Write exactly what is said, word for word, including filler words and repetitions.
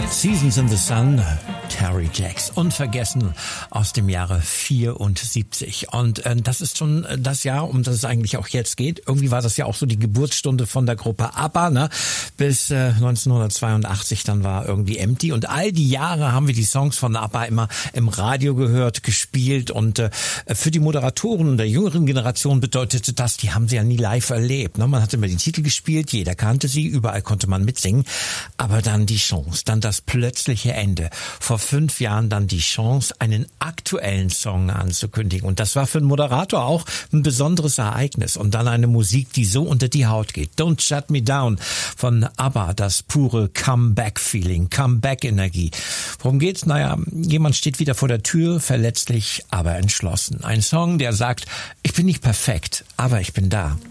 Seasons in the Sun, Terry Jacks, unvergessen aus dem Jahre vierundsiebzig. Und äh, das ist schon das Jahr, um das es eigentlich auch jetzt geht. Irgendwie war das ja auch so die Geburtsstunde von der Gruppe ABBA, ne? Bis äh, neunzehnhundertzweiundachtzig, dann war irgendwie Empty. Und all die Jahre haben wir die Songs von ABBA immer im Radio gehört, gespielt. Und äh, für die Moderatoren der jüngeren Generation bedeutete das, die haben sie ja nie live erlebt. Ne? Man hat immer die Titel gespielt, jeder kannte sie, überall konnte man mitsingen. Aber dann die Chance, dann das plötzliche Ende. Vor fünf Jahren dann die Chance, einen aktuellen Song anzukündigen. Und das war für einen Moderator auch ein besonderes Ereignis. Und dann eine Musik, die so unter die Haut geht. Don't Shut Me Down von ABBA, das pure Comeback-Feeling, Comeback-Energie. Worum geht's? Naja, jemand steht wieder vor der Tür, verletzlich, aber entschlossen. Ein Song, der sagt, ich bin nicht perfekt, aber ich bin da.